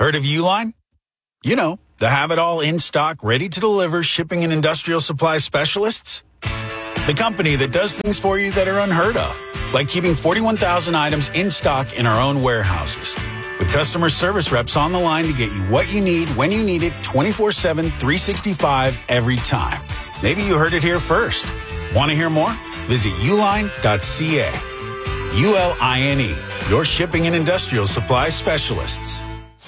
Heard of Uline? You know, the have-it-all in-stock, ready-to-deliver shipping and industrial supply specialists. The company that does things for you that are unheard of, like keeping 41,000 items in stock in our own warehouses. With customer service reps on the line to get you what you need, when you need it, 24/7, 365, every time. Maybe you heard it here first. Want to hear more? Visit uline.ca. ULINE, your shipping and industrial supply specialists.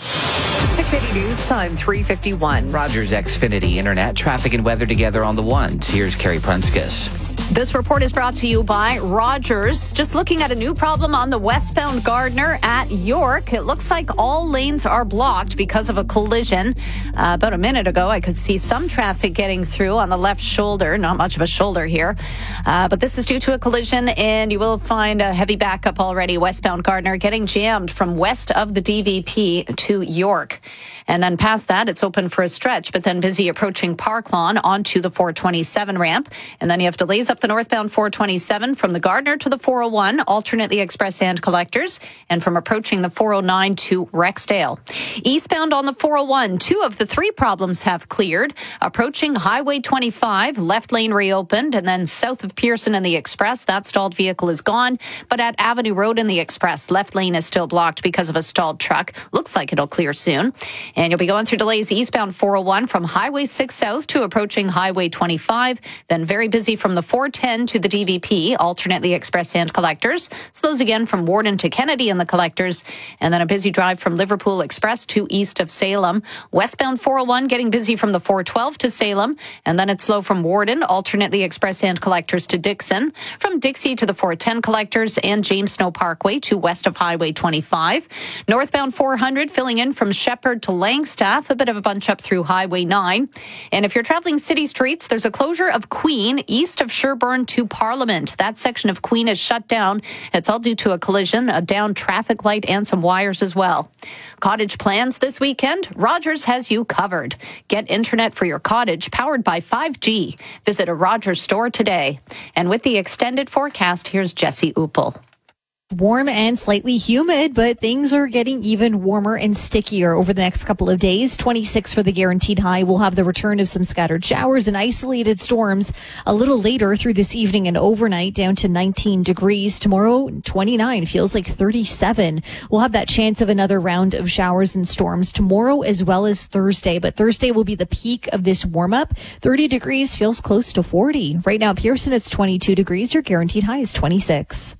680 News Time, 3:51. Rogers Xfinity Internet, traffic and weather together on the ones. Here's Carrie Prunskis. This report is brought to you by Rogers. Just looking at a new problem on the westbound Gardner at York. It looks like all lanes are blocked because of a collision. About a minute ago, I could see some traffic getting through on the left shoulder. Not much of a shoulder here. But this is due to a collision, and you will find a heavy backup already. Westbound Gardner getting jammed from west of the DVP to York. And then past that, it's open for a stretch, but then busy approaching Park Lawn onto the 427 ramp. And then you have delays up the northbound 427 from the Gardner to the 401, alternately express and collectors, and from approaching the 409 to Rexdale. Eastbound on the 401, 2 of the 3 problems have cleared. Approaching Highway 25, left lane reopened, and then south of Pearson and the Express, that stalled vehicle is gone. But at Avenue Road and the Express, left lane is still blocked because of a stalled truck. Looks like it'll clear soon. And you'll be going through delays eastbound 401 from Highway 6 south to approaching Highway 25. Then very busy from the 410 to the DVP, alternately express and collectors. Slows again from Warden to Kennedy and the collectors. And then a busy drive from Liverpool Express to east of Salem. Westbound 401 getting busy from the 412 to Salem. And then it's slow from Warden, alternately express and collectors to Dixon. From Dixie to the 410 collectors and James Snow Parkway to west of Highway 25. Northbound 400 filling in from Shepherd to Langstaff, a bit of a bunch up through Highway 9. And if you're traveling city streets, there's a closure of Queen east of Sherbourne to Parliament. That section of Queen is shut down. It's all due to a collision, a downed traffic light, and some wires as well. Cottage plans this weekend? Rogers has you covered. Get internet for your cottage powered by 5G. Visit a Rogers store today. And with the extended forecast, here's Jesse Uppel. Warm and slightly humid, but things are getting even warmer and stickier over the next couple of days. 26 for the guaranteed high. We'll have the return of some scattered showers and isolated storms a little later through this evening and overnight, down to 19 degrees. Tomorrow, 29. Feels like 37. We'll have that chance of another round of showers and storms tomorrow as well as Thursday. But Thursday will be the peak of this warm-up. 30 degrees feels close to 40. Right now, Pearson, it's 22 degrees. Your guaranteed high is 26.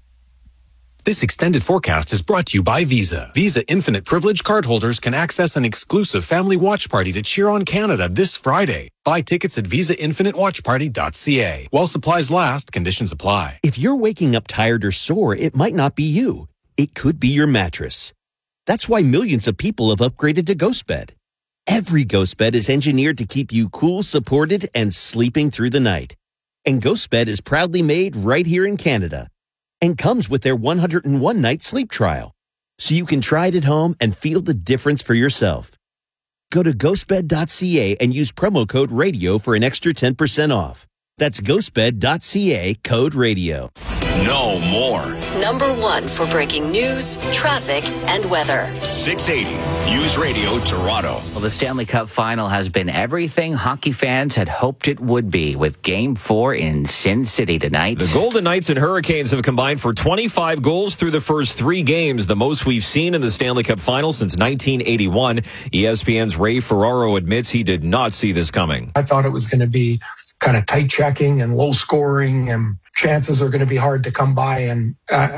This extended forecast is brought to you by Visa. Visa Infinite Privilege cardholders can access an exclusive family watch party to cheer on Canada this Friday. Buy tickets at visainfinitewatchparty.ca. While supplies last, conditions apply. If you're waking up tired or sore, it might not be you. It could be your mattress. That's why millions of people have upgraded to GhostBed. Every GhostBed is engineered to keep you cool, supported, and sleeping through the night. And GhostBed is proudly made right here in Canada. And comes with their 101-night sleep trial, so you can try it at home and feel the difference for yourself. Go to ghostbed.ca and use promo code RADIO for an extra 10% off. That's ghostbed.ca, code RADIO. No more. Number 1 for breaking news, traffic, and weather. 680 News Radio Toronto. Well, the Stanley Cup final has been everything hockey fans had hoped it would be, with Game 4 in Sin City tonight. The Golden Knights and Hurricanes have combined for 25 goals through the first 3 games, the most we've seen in the Stanley Cup final since 1981. ESPN's Ray Ferraro admits he did not see this coming. I thought it was going to be kind of tight checking and low scoring, and chances are going to be hard to come by. And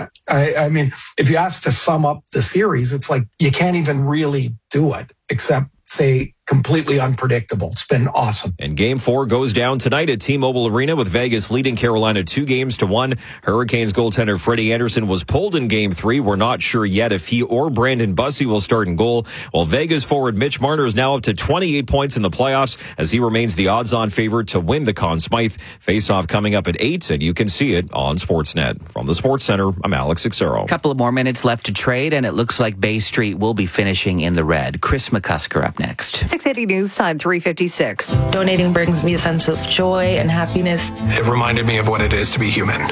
I mean, if you ask to sum up the series, it's like you can't even really do it except say completely unpredictable. It's been awesome. And Game 4 goes down tonight at T-Mobile Arena, with Vegas leading Carolina 2-1. Hurricanes goaltender Freddie Anderson was pulled in Game 3. We're not sure yet if he or Brandon Bussey will start in goal. While Vegas forward Mitch Marner is now up to 28 points in the playoffs, as he remains the odds-on favorite to win the Conn Smythe. Face-off coming up at 8, and you can see it on Sportsnet. From the Sports Center, I'm Alex Xero. A couple of more minutes left to trade, and it looks like Bay Street will be finishing in the red. Chris McCusker up next. 680 News Time, 3:56. Donating brings me a sense of joy and happiness. It reminded me of what it is to be human.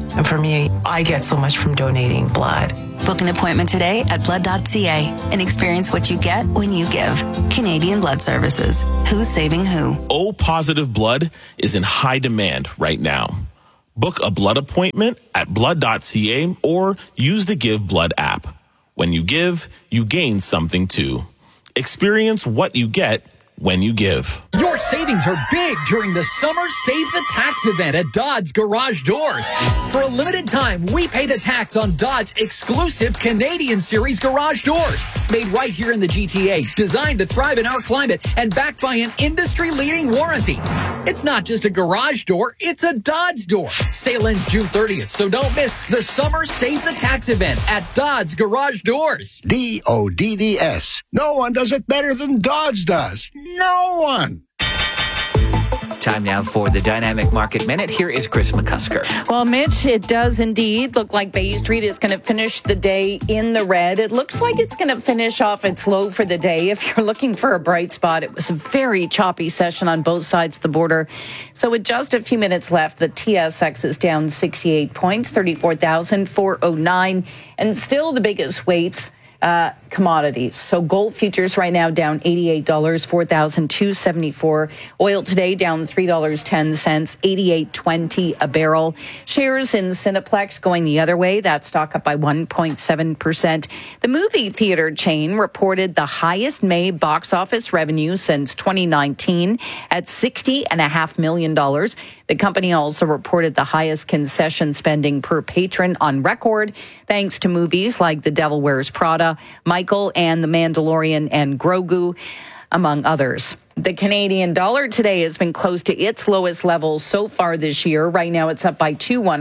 And for me, I get so much from donating blood. Book an appointment today at blood.ca and experience what you get when you give. Canadian Blood Services. Who's saving who? O-positive blood is in high demand right now. Book a blood appointment at blood.ca or use the Give Blood app. When you give, you gain something too. Experience what you get when you give. Your savings are big during the Summer Save the Tax event at Dodds Garage Doors. For a limited time, we pay the tax on Dodds' exclusive Canadian Series garage doors. Made right here in the GTA, designed to thrive in our climate, and backed by an industry-leading warranty. It's not just a garage door, it's a Dodds door. Sale ends June 30th, so don't miss the Summer Save the Tax event at Dodds Garage Doors. DODDS. No one does it better than Dodds does. No one. Time now for the Dynamic Market Minute. Here is Chris McCusker. Well, Mitch, it does indeed look like Bay Street is going to finish the day in the red. It looks like it's going to finish off its low for the day. If you're looking for a bright spot, it was a very choppy session on both sides of the border. So with just a few minutes left, the TSX is down 68 points, 34,409, and still the biggest weights. Commodities. So gold futures right now down $88, 4,274. Oil today down $3.10, 88.20 a barrel. Shares in Cineplex going the other way. That stock up by 1.7%. The movie theater chain reported the highest May box office revenue since 2019 at $60.5 million. The company also reported the highest concession spending per patron on record, thanks to movies like The Devil Wears Prada, Michael and The Mandalorian and Grogu, among others. The Canadian dollar today has been close to its lowest level so far this year. Right now it's up by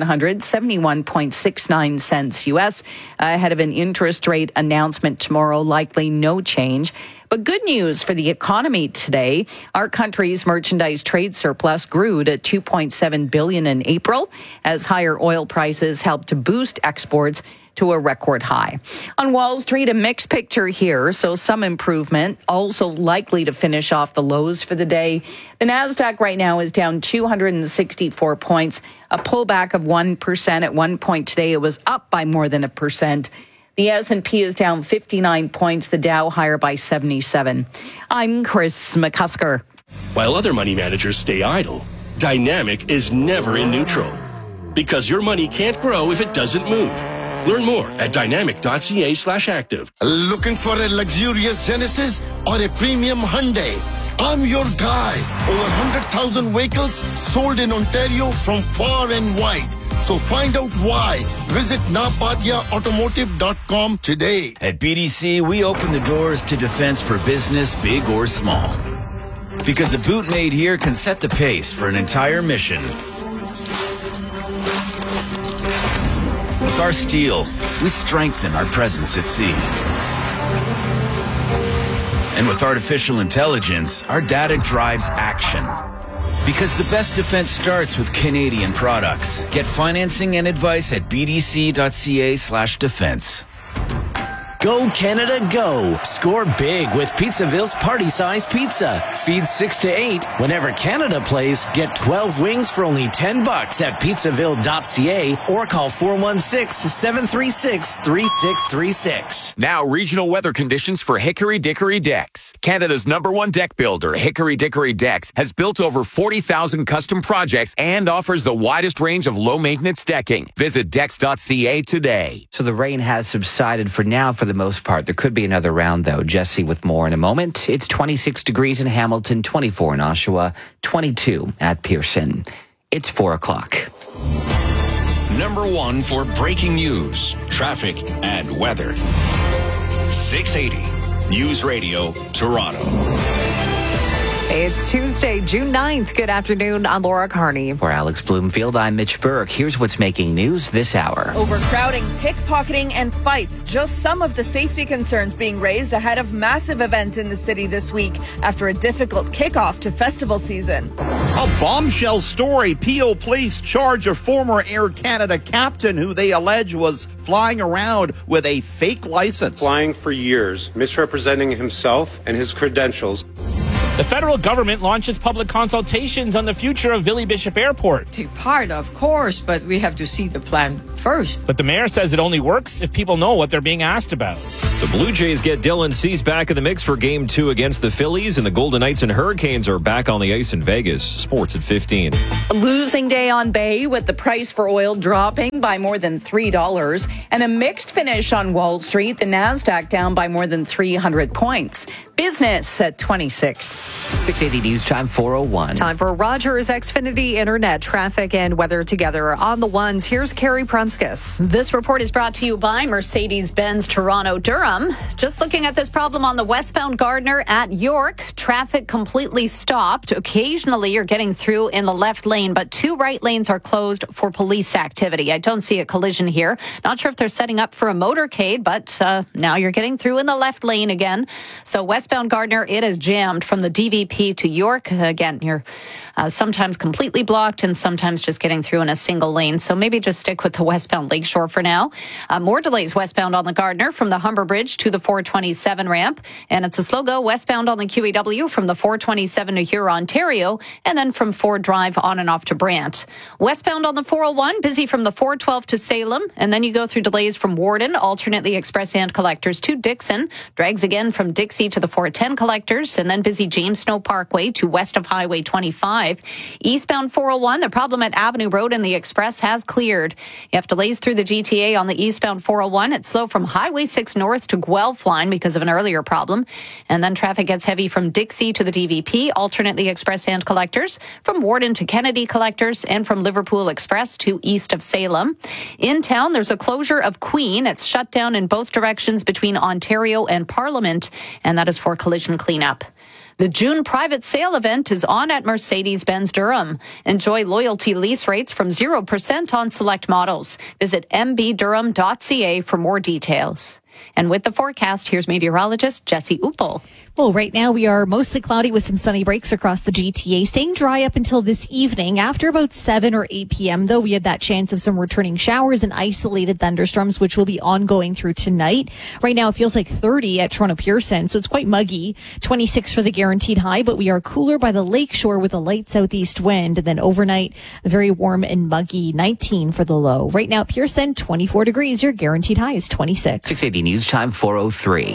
71.69 cents U.S. Ahead of an interest rate announcement tomorrow, likely no change. But good news for the economy today. Our country's merchandise trade surplus grew to $2.7 billion in April as higher oil prices helped to boost exports to a record high. On Wall Street, a mixed picture here, so some improvement, also likely to finish off the lows for the day. The Nasdaq right now is down 264 points, a pullback of 1%. At one point today, it was up by more than 1%. The S&P is down 59 points, the Dow higher by 77. I'm Chris McCusker. While other money managers stay idle, Dynamic is never in neutral. Because your money can't grow if it doesn't move. Learn more at dynamic.ca/active. Looking for a luxurious Genesis or a premium Hyundai? I'm your guy. Over 100,000 vehicles sold in Ontario from far and wide. So find out why. Visit napatiaautomotive.com today. At BDC, we open the doors to defense for business, big or small. Because a boot made here can set the pace for an entire mission. With our steel, we strengthen our presence at sea. And with artificial intelligence, our data drives action. Because the best defense starts with Canadian products. Get financing and advice at bdc.ca/defense. Go Canada, go! Score big with Pizzaville's party-sized pizza. Feed 6 to 8. Whenever Canada plays, get 12 wings for only $10 at pizzaville.ca or call 416-736-3636. Now, regional weather conditions for Hickory Dickory Decks. Canada's #1 deck builder, Hickory Dickory Decks, has built over 40,000 custom projects and offers the widest range of low-maintenance decking. Visit decks.ca today. So the rain has subsided for now for the most part. There could be another round, though. Jesse with more in a moment. It's 26 degrees in Hamilton, 24 in Oshawa, 22 at Pearson. It's 4 o'clock. #1 for breaking news, traffic, and weather. 680 News Radio, Toronto. It's Tuesday, June 9th. Good afternoon. I'm Laura Carney. For Alex Bloomfield, I'm Mitch Burke. Here's what's making news this hour. Overcrowding, pickpocketing, and fights. Just some of the safety concerns being raised ahead of massive events in the city this week after a difficult kickoff to festival season. A bombshell story. PO Police charge a former Air Canada captain who they allege was flying around with a fake license. Flying for years, misrepresenting himself and his credentials. The federal government launches public consultations on the future of Billy Bishop Airport. Take part, of course, but we have to see the plan first. But the mayor says it only works if people know what they're being asked about. The Blue Jays get Dylan Cease back in the mix for Game 2 against the Phillies, and the Golden Knights and Hurricanes are back on the ice in Vegas. Sports at 15. Losing day on Bay with the price for oil dropping by more than $3 and a mixed finish on Wall Street. The Nasdaq down by more than 300 points. Business at 26. 680 News Time 4:01. Time for Rogers Xfinity Internet traffic and weather together on the ones. Here's Carrie Prunskis. This report is brought to you by Mercedes-Benz Toronto Durham. Just looking at this problem on the westbound Gardner at York, traffic completely stopped. Occasionally you're getting through in the left lane, but 2 right lanes are closed for police activity. I don't see a collision here. Not sure if they're setting up for a motorcade, but now you're getting through in the left lane again. So westbound Gardner, it is jammed from the DVP to York. Again, you're sometimes completely blocked and sometimes just getting through in a single lane. So maybe just stick with the westbound Lakeshore for now. More delays westbound on the Gardner from the Humber Bridge to the 427 ramp. And it's a slow go westbound on the QEW from the 427 to Huron, Ontario, and then from Ford Drive on and off to Brant. Westbound on the 401, busy from the 412 to Salem. And then you go through delays from Warden, alternately express and collectors to Dixon. Drags again from Dixie to the 410 collectors. And then busy James Snow Parkway to west of Highway 25. Eastbound 401, the problem at Avenue Road and the Express has cleared. You have delays through the GTA on the eastbound 401. It's slow from Highway 6 north to Guelph line because of an earlier problem. And then traffic gets heavy from Dixie to the DVP, alternately express and collectors, from Warden to Kennedy collectors, and from Liverpool Express to east of Salem. In town, there's a closure of Queen. It's shut down in both directions between Ontario and Parliament, and that is for collision cleanup. The June private sale event is on at Mercedes-Benz Durham. Enjoy loyalty lease rates from 0% on select models. Visit mbdurham.ca for more details. And with the forecast, here's meteorologist Jesse Uppel. Well, right now we are mostly cloudy with some sunny breaks across the GTA, staying dry up until this evening. After about 7 or 8 p.m., though, we have that chance of some returning showers and isolated thunderstorms, which will be ongoing through tonight. Right now it feels like 30 at Toronto Pearson, so it's quite muggy. 26 for the guaranteed high, but we are cooler by the lakeshore with a light southeast wind. And then overnight, very warm and muggy, 19 for the low. Right now at Pearson, 24 degrees. Your guaranteed high is 26. 680 News Time 4:03.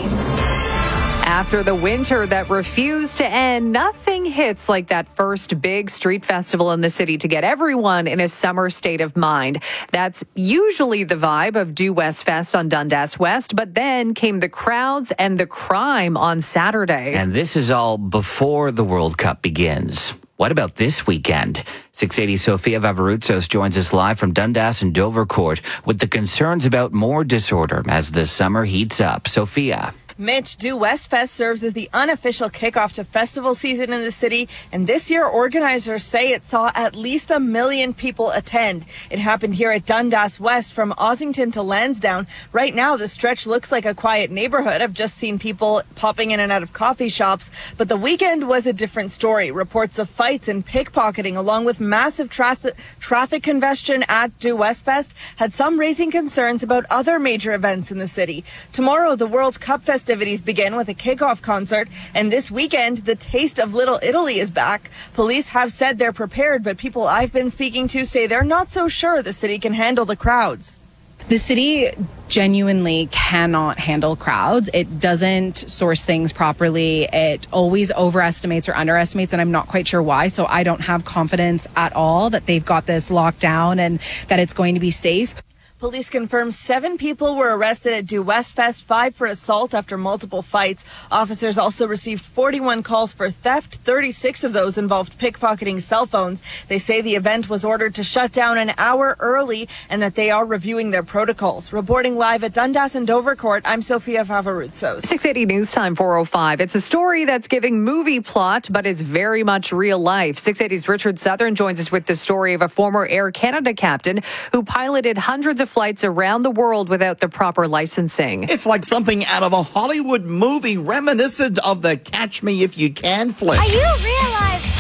After the winter that refused to end, nothing hits like that first big street festival in the city to get everyone in a summer state of mind. That's usually the vibe of Due West Fest on Dundas West, but then came the crowds and the crime on Saturday. And this is all before the World Cup begins. What about this weekend? 680 Sophia Vavarutsos joins us live from Dundas and Dovercourt with the concerns about more disorder as the summer heats up. Sophia. Mitch, Due West Fest serves as the unofficial kickoff to festival season in the city, and this year organizers say it saw at least 1 million people attend. It happened here at Dundas West from Ossington to Lansdowne. Right now, the stretch looks like a quiet neighborhood. I've just seen people popping in and out of coffee shops, but the weekend was a different story. Reports of fights and pickpocketing, along with massive traffic congestion at Due West Fest, had some raising concerns about other major events in the city. Tomorrow, the World Cup festivities begin with a kickoff concert, and this weekend the Taste of Little Italy is back. Police have said they're prepared, but people I've been speaking to say they're not so sure the city can handle the crowds. The city genuinely cannot handle crowds. It doesn't source things properly. It always overestimates or underestimates, and I'm not quite sure why. So I don't have confidence at all that they've got this locked down and that it's going to be safe. Police confirm 7 people were arrested at Due West Fest, 5 for assault after multiple fights. Officers also received 41 calls for theft. 36 of those involved pickpocketing cell phones. They say the event was ordered to shut down an hour early and that they are reviewing their protocols. Reporting live at Dundas and Dovercourt, I'm Sophia Vavarutsos. 680 News Time 4:05. It's a story that's giving movie plot, but is very much real life. 680's Richard Southern joins us with the story of a former Air Canada captain who piloted hundreds of flights around the world without the proper licensing. It's like something out of a Hollywood movie reminiscent of the Catch Me If You Can flick. Are you a real life pilot?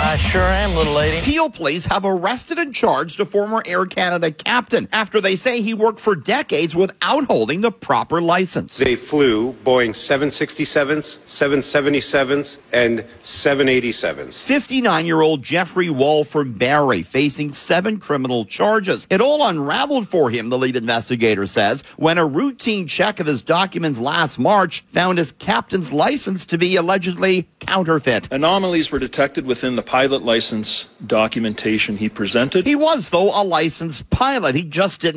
I sure am, little lady. Peel Police have arrested and charged a former Air Canada captain after they say he worked for decades without holding the proper license. They flew Boeing 767s, 777s, and 787s. 59-year-old Jeffrey Wall from Barrie facing 7 criminal charges. It all unraveled for him, the lead investigator says, when a routine check of his documents last March found his captain's license to be allegedly counterfeit. Anomalies were detected within the pilot license documentation he presented. He was, though, a licensed pilot. He just didn't